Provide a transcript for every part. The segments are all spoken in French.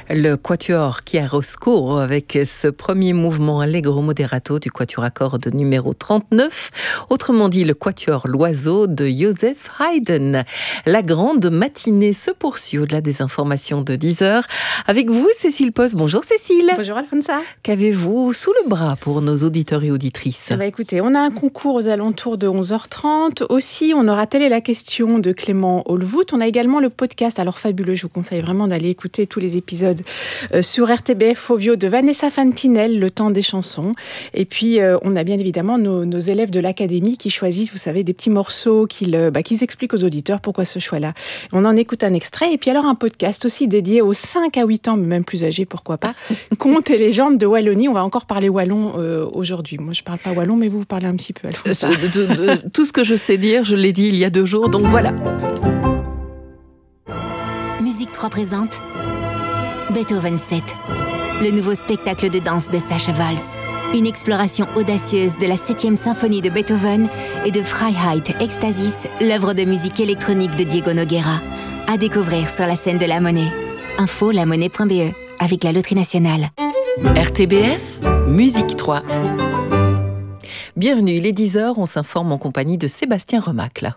Le quatuor Chiaroscuro avec ce premier mouvement allegro moderato du quatuor à cordes numéro 39, autrement dit le quatuor L'Oiseau de Joseph Haydn. La grande matinée se poursuit au-delà des informations de 10h. Avec vous, Cécile Post. Bonjour Cécile. Bonjour Alfonsa. Qu'avez-vous sous le bras pour nos auditeurs et auditrices ? Écoutez, on a un concours aux alentours de 11h30. Aussi, on aura telle est la question de Clément Olvout. On a également le podcast, alors fabuleux, je vous conseille vraiment d'aller écouter tous les épisodes sur RTBF Ovio de Vanessa Fantinel, Le temps des chansons. Et puis, on a bien évidemment nos élèves de l'académie qui choisissent, vous savez, des petits morceaux qu'ils expliquent aux auditeurs pourquoi ce choix-là. On en écoute un extrait. Et puis alors, un podcast aussi dédié aux 5 à 8 ans, mais même plus âgés, pourquoi pas, Contes et légendes de Wallonie. On va encore parler wallon aujourd'hui. Moi, je parle pas wallon, mais vous parlez un petit peu, Alfonso. Tout ce que je sais dire, je l'ai dit il y a 2 jours, donc voilà. Musique 3 présente Beethoven 7, le nouveau spectacle de danse de Sacha Waltz. Une exploration audacieuse de la 7e symphonie de Beethoven et de Freiheit Ecstasis, l'œuvre de musique électronique de Diego Nogueira. À découvrir sur la scène de La Monnaie. Info lamonnaie.be avec la Loterie Nationale. RTBF, Musique 3. Bienvenue, il est 10h, on s'informe en compagnie de Sébastien Remacle.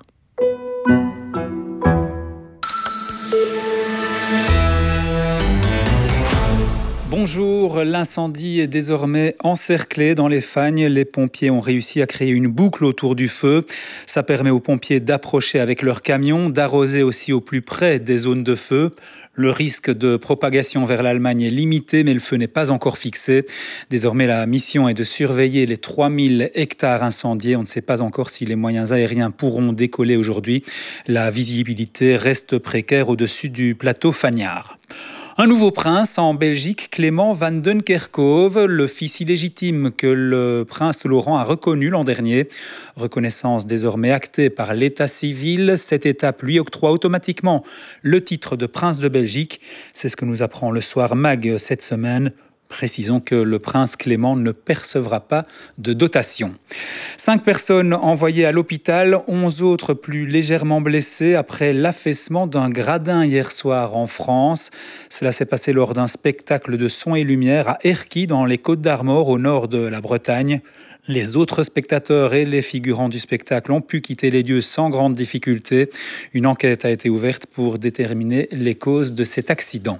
Bonjour, l'incendie est désormais encerclé dans les Fagnes. Les pompiers ont réussi à créer une boucle autour du feu. Ça permet aux pompiers d'approcher avec leurs camions, d'arroser aussi au plus près des zones de feu. Le risque de propagation vers l'Allemagne est limité, mais le feu n'est pas encore fixé. Désormais, la mission est de surveiller les 3000 hectares incendiés. On ne sait pas encore si les moyens aériens pourront décoller aujourd'hui. La visibilité reste précaire au-dessus du plateau fagnard. Un nouveau prince en Belgique, Clément van den Kerkhove, le fils illégitime que le prince Laurent a reconnu l'an dernier. Reconnaissance désormais actée par l'état civil. Cette étape lui octroie automatiquement le titre de prince de Belgique. C'est ce que nous apprend le Soir Mag cette semaine. Précisons que le prince Clément ne percevra pas de dotation. 5 personnes envoyées à l'hôpital, 11 autres plus légèrement blessées après l'affaissement d'un gradin hier soir en France. Cela s'est passé lors d'un spectacle de son et lumière à Erquy, dans les Côtes-d'Armor, au nord de la Bretagne. Les autres spectateurs et les figurants du spectacle ont pu quitter les lieux sans grande difficulté. Une enquête a été ouverte pour déterminer les causes de cet accident.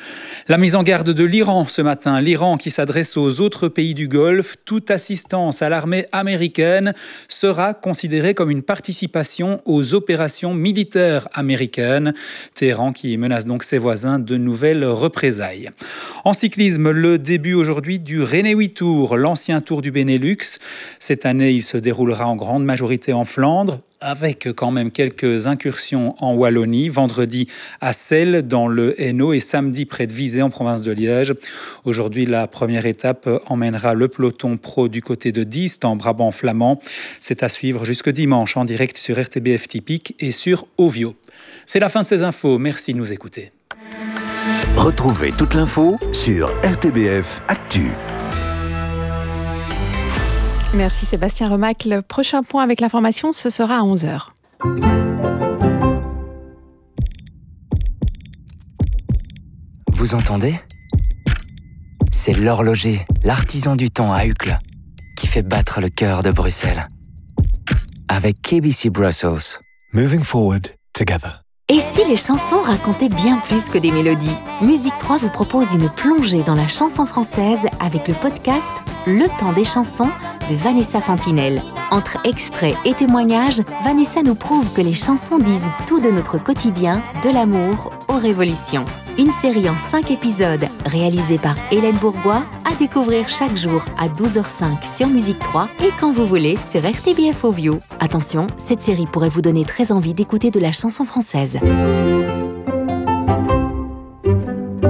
La mise en garde de l'Iran ce matin. L'Iran qui s'adresse aux autres pays du Golfe. Toute assistance à l'armée américaine sera considérée comme une participation aux opérations militaires américaines. Téhéran qui menace donc ses voisins de nouvelles représailles. En cyclisme, le début aujourd'hui du Renewi Tour, l'ancien Tour du Benelux. Cette année, il se déroulera en grande majorité en Flandre, avec quand même quelques incursions en Wallonie, vendredi à Celle dans le Hainaut et samedi près de Visé en province de Liège. Aujourd'hui, la première étape emmènera le peloton pro du côté de Diest en Brabant flamand. C'est à suivre jusque dimanche en direct sur RTBF Typique et sur Ovio. C'est la fin de ces infos, merci de nous écouter. Retrouvez toute l'info sur RTBF Actu. Merci Sébastien Remacle. Le prochain point avec l'information, ce sera à 11h. Vous entendez ? C'est l'horloger, l'artisan du temps à Uccle, qui fait battre le cœur de Bruxelles. Avec KBC Brussels. Moving forward together. Et si les chansons racontaient bien plus que des mélodies ? Musique 3 vous propose une plongée dans la chanson française avec le podcast Le temps des chansons de Vanessa Fantinel. Entre extraits et témoignages, Vanessa nous prouve que les chansons disent tout de notre quotidien, de l'amour aux révolutions. Une série en 5 épisodes réalisée par Hélène Bourgois, à découvrir chaque jour à 12h05 sur Musique 3 et quand vous voulez sur RTBF Ovio. Attention, cette série pourrait vous donner très envie d'écouter de la chanson française.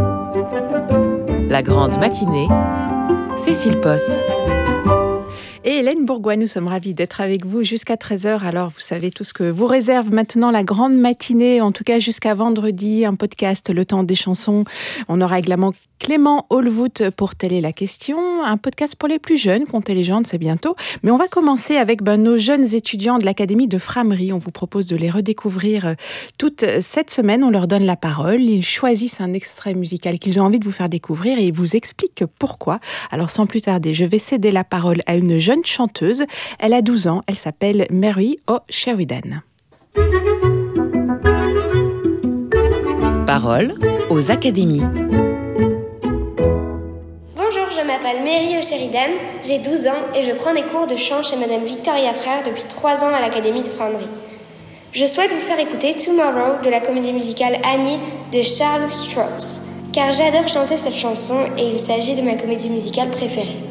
La grande matinée, Cécile Post. Et et Hélène Bourgois. Nous sommes ravis d'être avec vous jusqu'à 13h. Alors, vous savez tout ce que vous réserve maintenant la grande matinée, en tout cas jusqu'à vendredi, un podcast, Le Temps des chansons. On aura également Clément Holvoot pour Telle est la question, un podcast pour les plus jeunes, Contes et légendes, c'est bientôt. Mais on va commencer avec nos jeunes étudiants de l'Académie de Frameries. On vous propose de les redécouvrir toute cette semaine. On leur donne la parole, ils choisissent un extrait musical qu'ils ont envie de vous faire découvrir et ils vous expliquent pourquoi. Alors sans plus tarder, je vais céder la parole à une jeune chanteuse. Elle a 12 ans, elle s'appelle Mary O'Sheridan. Parole aux académies. Bonjour, je m'appelle Mary O'Sheridan, j'ai 12 ans et je prends des cours de chant chez Madame Victoria Frère depuis 3 ans à l'Académie de Frameries. Je souhaite vous faire écouter Tomorrow de la comédie musicale Annie de Charles Strauss, car j'adore chanter cette chanson et il s'agit de ma comédie musicale préférée.